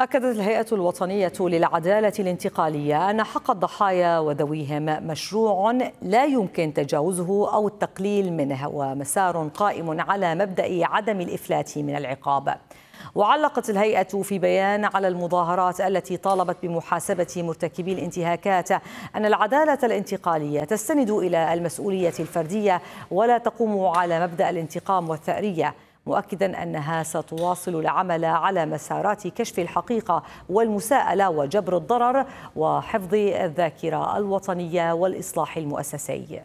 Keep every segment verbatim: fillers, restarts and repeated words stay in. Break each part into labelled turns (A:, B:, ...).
A: أكدت الهيئة الوطنية للعدالة الانتقالية أن حق الضحايا وذويهم مشروع لا يمكن تجاوزه أو التقليل منه، ومسار قائم على مبدأ عدم الإفلات من العقاب. وعلقت الهيئة في بيان على المظاهرات التي طالبت بمحاسبة مرتكبي الانتهاكات أن العدالة الانتقالية تستند إلى المسؤولية الفردية ولا تقوم على مبدأ الانتقام والثأرية، مؤكدا أنها ستواصل العمل على مسارات كشف الحقيقة والمساءلة وجبر الضرر وحفظ الذاكرة الوطنية والإصلاح المؤسسي.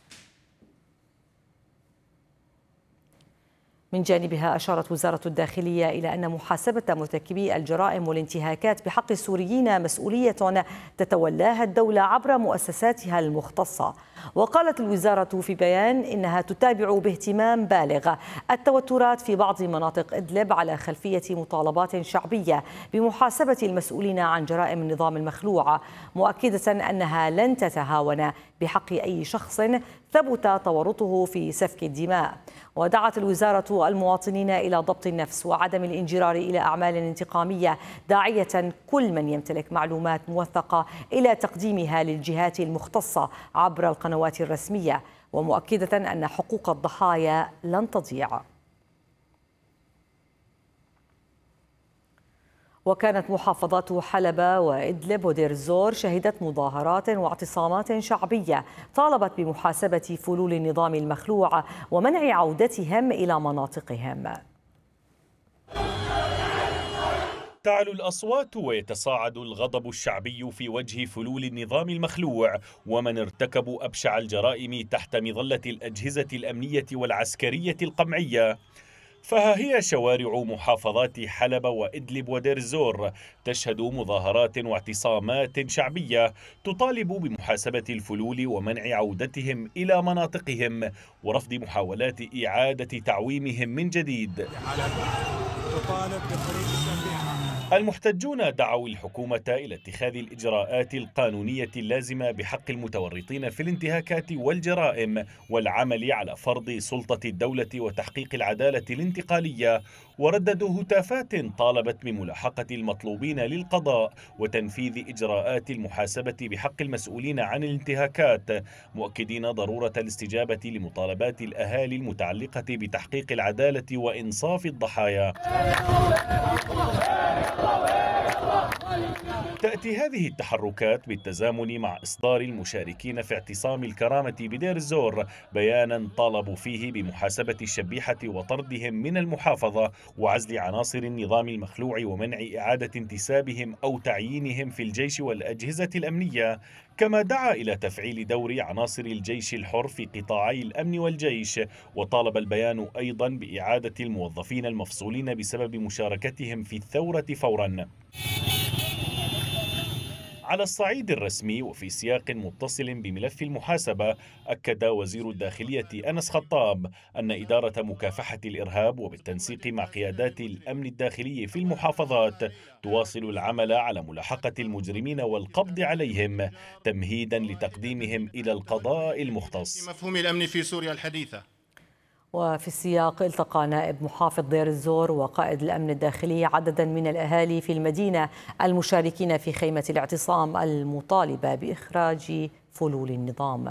A: من جانبها أشارت وزارة الداخلية إلى أن محاسبة مرتكبي الجرائم والانتهاكات بحق السوريين مسؤولية تتولاها الدولة عبر مؤسساتها المختصة. وقالت الوزارة في بيان إنها تتابع باهتمام بالغ التوترات في بعض مناطق إدلب على خلفية مطالبات شعبية بمحاسبة المسؤولين عن جرائم النظام المخلوع، مؤكدة أنها لن تتهاون بحق أي شخص ثبت تورطه في سفك الدماء. ودعت الوزارة المواطنين إلى ضبط النفس وعدم الانجرار إلى أعمال انتقامية، داعية كل من يمتلك معلومات موثقة إلى تقديمها للجهات المختصة عبر القنوات الرسمية، ومؤكدة أن حقوق الضحايا لن تضيع. وكانت محافظات حلب وإدلب ودير الزور شهدت مظاهرات واعتصامات شعبية طالبت بمحاسبة فلول النظام المخلوع ومنع عودتهم إلى مناطقهم.
B: تعلو الأصوات ويتصاعد الغضب الشعبي في وجه فلول النظام المخلوع ومن ارتكبوا أبشع الجرائم تحت مظلة الأجهزة الأمنية والعسكرية القمعية. فها هي شوارع محافظات حلب وإدلب ودير الزور تشهد مظاهرات واعتصامات شعبية تطالب بمحاسبة الفلول ومنع عودتهم إلى مناطقهم ورفض محاولات إعادة تعويمهم من جديد. المحتجون دعوا الحكومة إلى اتخاذ الإجراءات القانونية اللازمة بحق المتورطين في الانتهاكات والجرائم والعمل على فرض سلطة الدولة وتحقيق العدالة الانتقالية، ورددوا هتافات طالبت بملاحقة المطلوبين للقضاء وتنفيذ إجراءات المحاسبة بحق المسؤولين عن الانتهاكات، مؤكدين ضرورة الاستجابة لمطالبات الأهالي المتعلقة بتحقيق العدالة وإنصاف الضحايا. تأتي هذه التحركات بالتزامن مع إصدار المشاركين في اعتصام الكرامة بدير الزور بيانا طالبوا فيه بمحاسبة الشبيحة وطردهم من المحافظة وعزل عناصر النظام المخلوع ومنع إعادة انتسابهم أو تعيينهم في الجيش والأجهزة الأمنية، كما دعا إلى تفعيل دور عناصر الجيش الحر في قطاعي الأمن والجيش. وطالب البيان أيضا بإعادة الموظفين المفصولين بسبب مشاركتهم في الثورة فورا. على الصعيد الرسمي وفي سياق متصل بملف المحاسبة، أكد وزير الداخلية أنس خطاب أن إدارة مكافحة الإرهاب وبالتنسيق مع قيادات الأمن الداخلي في المحافظات تواصل العمل على ملاحقة المجرمين والقبض عليهم تمهيدا لتقديمهم إلى القضاء المختص.
C: مفهوم الأمن في سوريا الحديثة.
A: وفي السياق التقى نائب محافظ دير الزور وقائد الأمن الداخلي عددا من الأهالي في المدينة المشاركين في خيمة الاعتصام المطالبة بإخراج فلول النظام.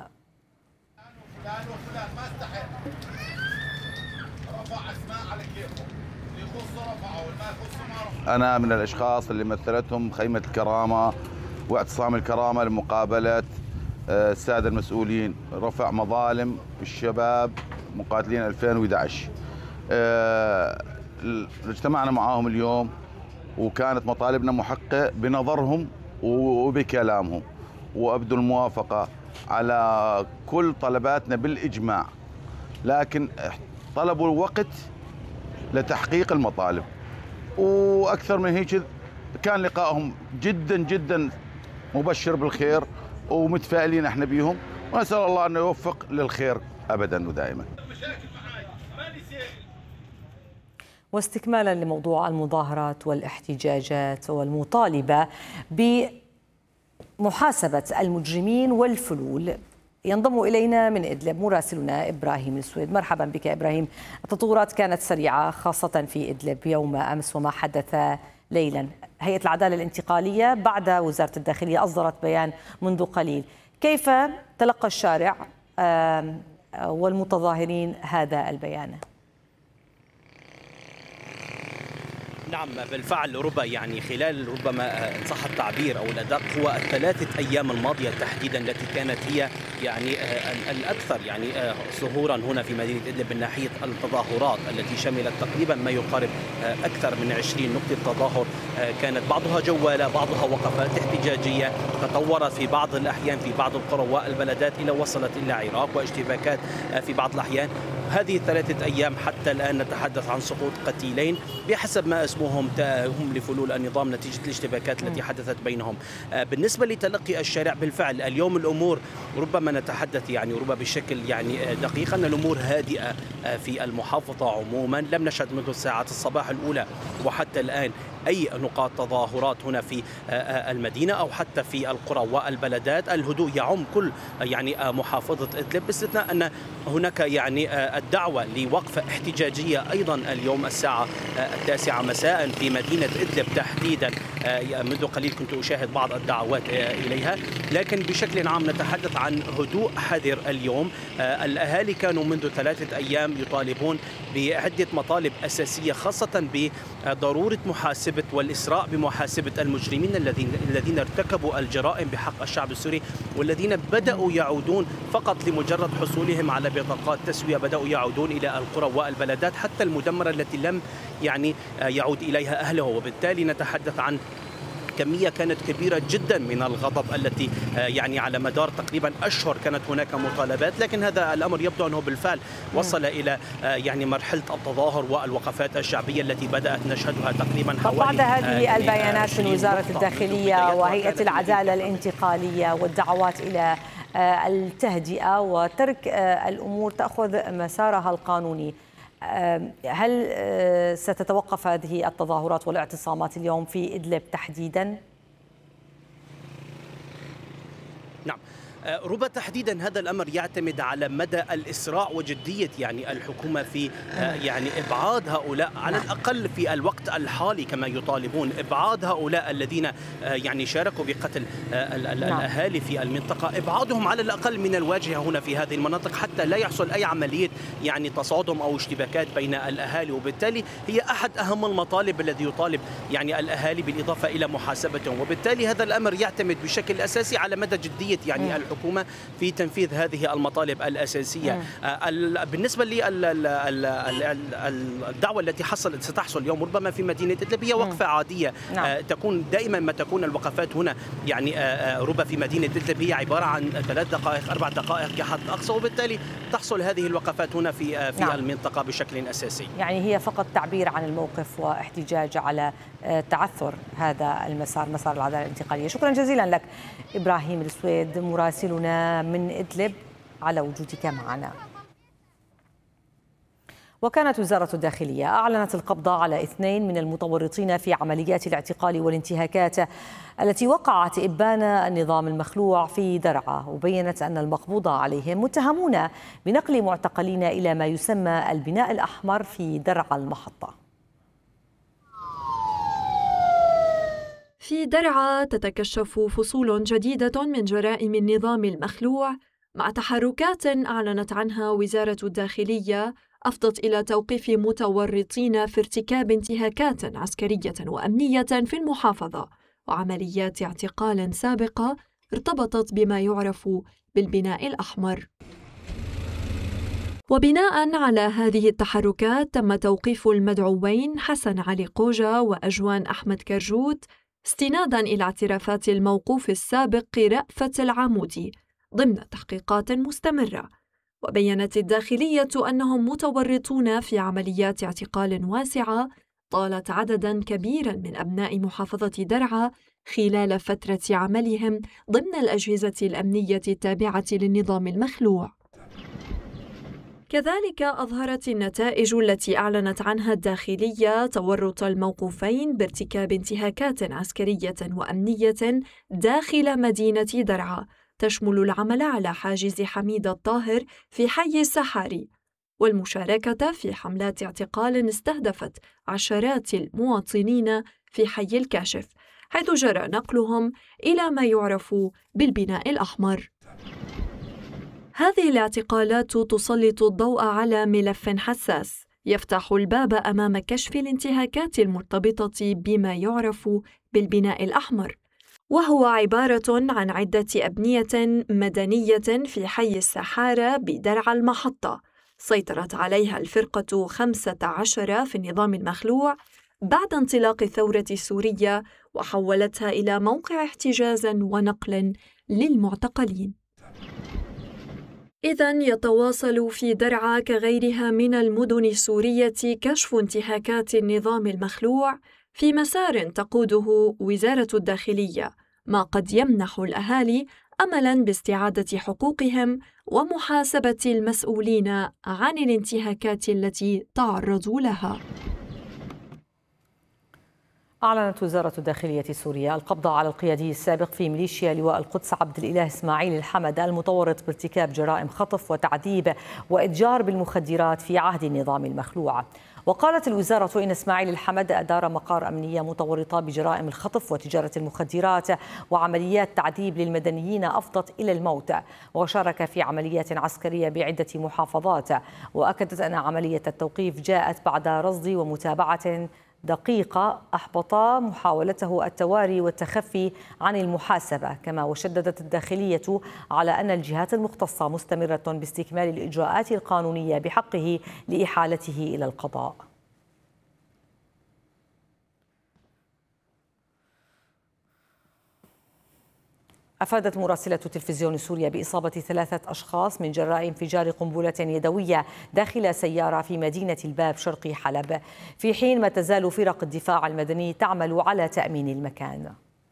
D: أنا من الأشخاص اللي مثلتهم خيمة الكرامة واعتصام الكرامة لمقابلة السادة المسؤولين، رفع مظالم الشباب مقاتلين ألفين وأحد عشر. اه اجتمعنا معاهم اليوم وكانت مطالبنا محققة بنظرهم وبكلامهم، وأبدوا الموافقة على كل طلباتنا بالإجماع، لكن طلبوا الوقت لتحقيق المطالب. وأكثر من هيك كان لقائهم جدا جدا مبشر بالخير ومتفائلين احنا بيهم، ونسأل الله أن يوفق للخير أبدا ودائما.
A: واستكمالا لموضوع المظاهرات والاحتجاجات والمطالبة بمحاسبة المجرمين والفلول، ينضم إلينا من إدلب مراسلنا إبراهيم السويد. مرحبا بك إبراهيم. التطورات كانت سريعة خاصة في إدلب يوم أمس وما حدث ليلا. هيئة العدالة الانتقالية بعد وزارة الداخلية أصدرت بيان منذ قليل. كيف تلقى الشارع والمتظاهرين هذا البيان؟
E: نعم بالفعل، ربما يعني خلال ربما إن صح التعبير أو الأدق هو الثلاثة أيام الماضية تحديدا التي كانت هي يعني الأكثر يعني ظهورا هنا في مدينة إدلب من ناحية التظاهرات التي شملت تقريبا ما يقارب أكثر من عشرين نقطة تظاهر، كانت بعضها جوالة بعضها وقفات احتجاجية، تطورت في بعض الأحيان في بعض القرى والبلدات إلى وصلت إلى عراق واشتباكات في بعض الأحيان. هذه الثلاثة أيام حتى الآن نتحدث عن سقوط قتيلين بحسب ما اسمهم هم لفلول النظام نتيجة الاشتباكات التي حدثت بينهم. بالنسبة لتلقي الشارع بالفعل اليوم الأمور ربما نتحدث يعني ربما بشكل يعني دقيق أن الأمور هادئة في المحافظة عموما. لم نشهد منذ ساعات الصباح الأولى وحتى الآن أي نقاط تظاهرات هنا في المدينة أو حتى في القرى والبلدات. الهدوء يعم كل يعني محافظة إدلب باستثناء أن هناك يعني الدعوة لوقفة احتجاجية أيضا اليوم الساعة التاسعة مساء في مدينة إدلب تحديدا. منذ قليل كنت أشاهد بعض الدعوات إليها، لكن بشكل عام نتحدث عن هدوء حذر اليوم. الأهالي كانوا منذ ثلاثة أيام يطالبون بعدة مطالب أساسية خاصة بضرورة محاسبة والإسراء بمحاسبة المجرمين الذين الذين ارتكبوا الجرائم بحق الشعب السوري والذين بدأوا يعودون فقط لمجرد حصولهم على بطاقات تسوية، بدأوا يعودون إلى القرى والبلدات حتى المدمرة التي لم يعني يعود إليها أهله. وبالتالي نتحدث عن كمية كانت كبيرة جدا من الغضب التي يعني على مدار تقريبا أشهر كانت هناك مطالبات، لكن هذا الأمر يبدو أنه بالفعل وصل إلى يعني مرحلة التظاهر والوقفات الشعبية التي بدأت نشهدها تقريبا حوالي.
A: بعد هذه البيانات من وزارة الداخلية وهيئة العدالة الانتقالية والدعوات إلى التهدئة وترك الأمور تأخذ مسارها القانوني، هل ستتوقف هذه التظاهرات والاعتصامات اليوم في إدلب تحديدا؟
E: نعم، ربما تحديدا هذا الامر يعتمد على مدى الاسراع وجديه يعني الحكومه في يعني ابعاد هؤلاء على الاقل في الوقت الحالي كما يطالبون، ابعاد هؤلاء الذين يعني شاركوا بقتل الاهالي في المنطقه، ابعادهم على الاقل من الواجهه هنا في هذه المناطق حتى لا يحصل اي عمليه يعني تصادم او اشتباكات بين الاهالي. وبالتالي هي احد اهم المطالب الذي يطالب يعني الاهالي بالاضافه الى محاسبتهم، وبالتالي هذا الامر يعتمد بشكل اساسي على مدى جديه يعني الحكومة الحكومة في تنفيذ هذه المطالب الأساسية. بالنسبة للدعوة التي حصلت ستحصل اليوم ربما في مدينة إدلب هي وقفة عادية. نعم. تكون دائما ما تكون الوقفات هنا يعني ربما في مدينة إدلب هي عبارة عن ثلاث دقائق أربع دقائق كحد أقصى، وبالتالي تحصل هذه الوقفات هنا في في نعم. المنطقة بشكل أساسي.
A: يعني هي فقط تعبير عن الموقف واحتجاج على تعثر هذا المسار، مسار العدالة الانتقالية. شكرا جزيلا لك إبراهيم السويد مراسلنا من إدلب على وجودك معنا. وكانت وزارة الداخلية أعلنت القبض على اثنين من المتورطين في عمليات الاعتقال والانتهاكات التي وقعت إبان النظام المخلوع في درعا، وبينت أن المقبوض عليهم متهمون بنقل معتقلين إلى ما يسمى البناء الأحمر في درعا المحطة.
F: في درعا تتكشف فصول جديدة من جرائم النظام المخلوع مع تحركات أعلنت عنها وزارة الداخلية أفضت إلى توقيف متورطين في ارتكاب انتهاكات عسكرية وأمنية في المحافظة وعمليات اعتقال سابقة ارتبطت بما يعرف بالبناء الأحمر. وبناء على هذه التحركات تم توقيف المدعوين حسن علي قوجة وأجوان أحمد كرجوت استناداً إلى اعترافات الموقوف السابق رأفت العمودي ضمن تحقيقات مستمرة. وبيّنت الداخلية أنهم متورطون في عمليات اعتقال واسعة طالت عدداً كبيراً من أبناء محافظة درعا خلال فترة عملهم ضمن الأجهزة الأمنية التابعة للنظام المخلوع. كذلك أظهرت النتائج التي أعلنت عنها الداخلية تورط الموقوفين بارتكاب انتهاكات عسكرية وأمنية داخل مدينة درعا تشمل العمل على حاجز حميد الطاهر في حي السحاري والمشاركة في حملات اعتقال استهدفت عشرات المواطنين في حي الكاشف، حيث جرى نقلهم إلى ما يعرف بالبناء الأحمر. هذه الاعتقالات تسلط الضوء على ملف حساس يفتح الباب أمام كشف الانتهاكات المرتبطة بما يعرف بالبناء الأحمر، وهو عبارة عن عدة أبنية مدنية في حي السحارة بدرعا المحطة سيطرت عليها الفرقة خمسة عشر في النظام المخلوع بعد انطلاق الثورة السورية وحولتها إلى موقع احتجاز ونقل للمعتقلين. إذن يتواصل في درعا كغيرها من المدن السورية كشف انتهاكات النظام المخلوع في مسار تقوده وزارة الداخلية، ما قد يمنح الأهالي أملاً باستعادة حقوقهم ومحاسبة المسؤولين عن الانتهاكات التي تعرضوا لها.
A: أعلنت وزارة الداخلية السورية القبض على القيادي السابق في ميليشيا لواء القدس عبد الإله إسماعيل الحمد المتورط بارتكاب جرائم خطف وتعذيب وإتجار بالمخدرات في عهد النظام المخلوع. وقالت الوزارة إن إسماعيل الحمد أدار مقار أمنية متورطة بجرائم الخطف وتجارة المخدرات وعمليات تعذيب للمدنيين أفضت إلى الموت، وشارك في عمليات عسكرية بعدة محافظات. وأكدت أن عملية التوقيف جاءت بعد رصد ومتابعة دقيقة أحبط محاولته التواري والتخفي عن المحاسبة. كما وشددت الداخلية على أن الجهات المختصة مستمرة باستكمال الإجراءات القانونية بحقه لإحالته إلى القضاء. أفادت مراسلة تلفزيون سوريا بإصابة ثلاثة أشخاص من جراء انفجار قنبلة يدوية داخل سيارة في مدينة الباب شرقي حلب، في حين ما تزال فرق الدفاع المدني تعمل على تأمين المكان.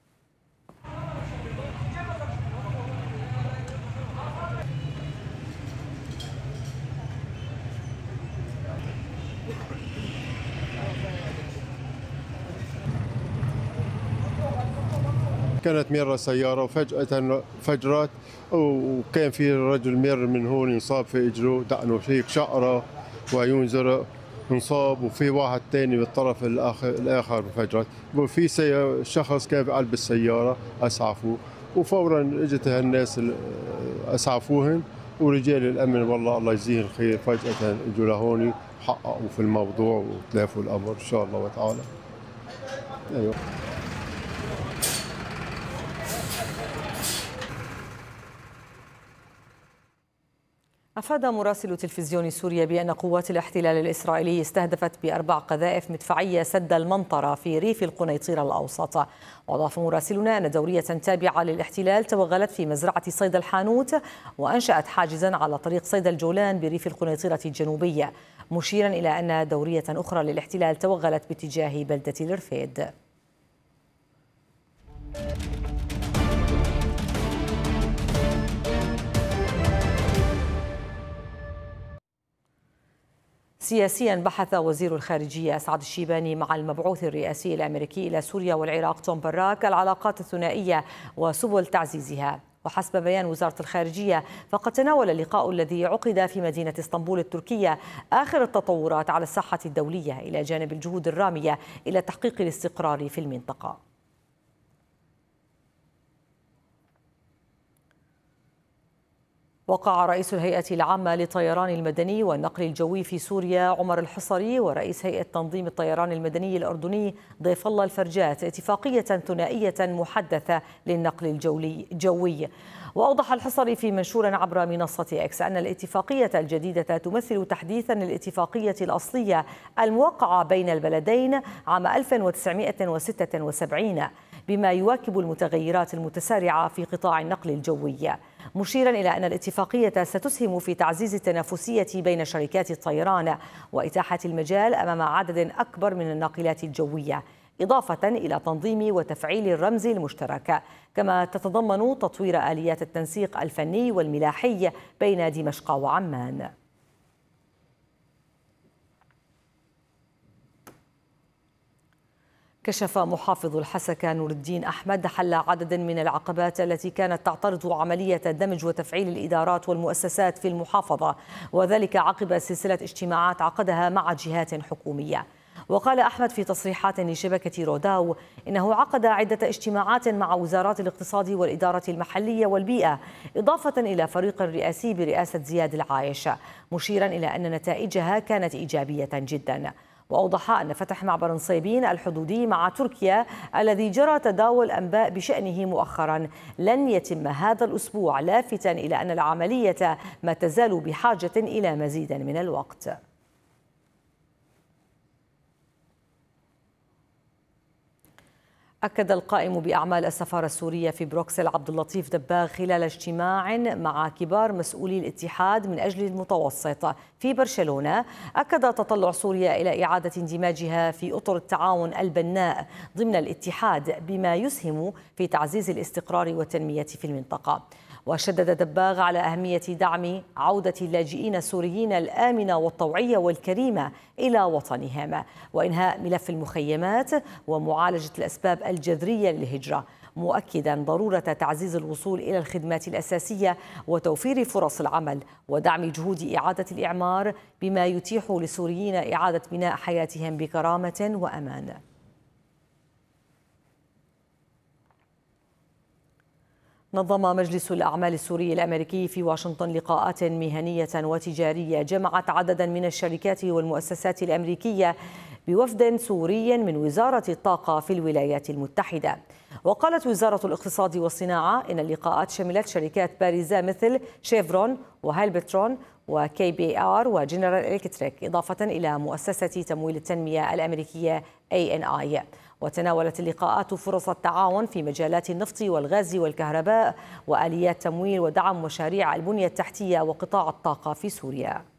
G: كانت مرة سيارة وفجأة فجرت، وكان في رجل مر من هون انصاب في اجره دقنه هيك شقرة وعيون زرق انصاب، وفي واحد تاني بالطرف الآخر الآخر فجرت، وفي شخص كان بقلب السيارة أسعفوه، وفورا اجت هالناس أسعفوهن، ورجال الأمن والله الله يجزيهم الخير فجأة اجوا لهون حققوا في الموضوع وتلافوا الأمر إن شاء الله وتعالى. أيوه.
A: أفاد مراسل تلفزيون سوريا بأن قوات الاحتلال الإسرائيلي استهدفت بأربع قذائف مدفعية سد المنطرة في ريف القنيطرة الأوسط. وأضاف مراسلنا أن دورية تابعة للاحتلال توغلت في مزرعة صيد الحانوت وأنشأت حاجزا على طريق صيد الجولان بريف القنيطرة الجنوبية، مشيرا إلى أن دورية أخرى للاحتلال توغلت باتجاه بلدة الرفيد. سياسيا، بحث وزير الخارجية أسعد الشيباني مع المبعوث الرئاسي الأمريكي إلى سوريا والعراق توم براك العلاقات الثنائية وسبل تعزيزها. وحسب بيان وزارة الخارجية فقد تناول اللقاء الذي عقد في مدينة اسطنبول التركية آخر التطورات على الساحة الدولية إلى جانب الجهود الرامية إلى تحقيق الاستقرار في المنطقة. وقع رئيس الهيئة العامة للطيران المدني والنقل الجوي في سوريا عمر الحصري ورئيس هيئة تنظيم الطيران المدني الأردني ضيف الله الفرجات اتفاقية ثنائية محدثة للنقل الجوي. وأوضح الحصري في منشور عبر منصة إكس أن الاتفاقية الجديدة تمثل تحديثا للاتفاقية الأصلية الموقعة بين البلدين عام ألف وتسعمائة وستة وسبعين، بما يواكب المتغيرات المتسارعة في قطاع النقل الجوي، مشيرا إلى أن الاتفاقية ستسهم في تعزيز التنافسية بين شركات الطيران وإتاحة المجال أمام عدد أكبر من الناقلات الجوية، إضافة إلى تنظيم وتفعيل الرمز المشترك. كما تتضمن تطوير آليات التنسيق الفني والملاحي بين دمشق وعمان. كشف محافظ الحسكة نور الدين أحمد حل عدد من العقبات التي كانت تعترض عملية دمج وتفعيل الإدارات والمؤسسات في المحافظة، وذلك عقب سلسلة اجتماعات عقدها مع جهات حكومية. وقال أحمد في تصريحات لشبكة روداو إنه عقد عدة اجتماعات مع وزارات الاقتصاد والإدارة المحلية والبيئة، إضافة إلى فريق رئاسي برئاسة زياد العايش، مشيرا إلى أن نتائجها كانت إيجابية جدا. وأوضح أن فتح معبر صيبين الحدودي مع تركيا الذي جرى تداول أنباء بشأنه مؤخرا لن يتم هذا الأسبوع، لافتاً إلى أن العملية ما تزال بحاجة إلى مزيد من الوقت. أكد القائم بأعمال السفارة السورية في بروكسل عبد اللطيف دباغ خلال اجتماع مع كبار مسؤولي الاتحاد من أجل المتوسط في برشلونة، أكد تطلع سوريا إلى إعادة اندماجها في أطر التعاون البناء ضمن الاتحاد بما يسهم في تعزيز الاستقرار والتنمية في المنطقة. وشدد دباغ على أهمية دعم عودة اللاجئين السوريين الآمنة والطوعية والكريمة إلى وطنهم، وإنهاء ملف المخيمات ومعالجة الأسباب الجذرية للهجرة، مؤكدا ضرورة تعزيز الوصول إلى الخدمات الأساسية وتوفير فرص العمل ودعم جهود إعادة الإعمار بما يتيح للسوريين إعادة بناء حياتهم بكرامة وأمان. نظم مجلس الأعمال السوري الأمريكي في واشنطن لقاءات مهنية وتجارية جمعت عددا من الشركات والمؤسسات الأمريكية بوفد سوري من وزارة الطاقة في الولايات المتحدة. وقالت وزارة الاقتصاد والصناعة إن اللقاءات شملت شركات بارزة مثل شيفرون وهايلبترون وكي بي آر وجنرال إلكتريك، إضافة إلى مؤسسة تمويل التنمية الأمريكية إيه إن آي. وتناولت اللقاءات فرص التعاون في مجالات النفط والغاز والكهرباء وآليات تمويل ودعم مشاريع البنية التحتية وقطاع الطاقة في سوريا.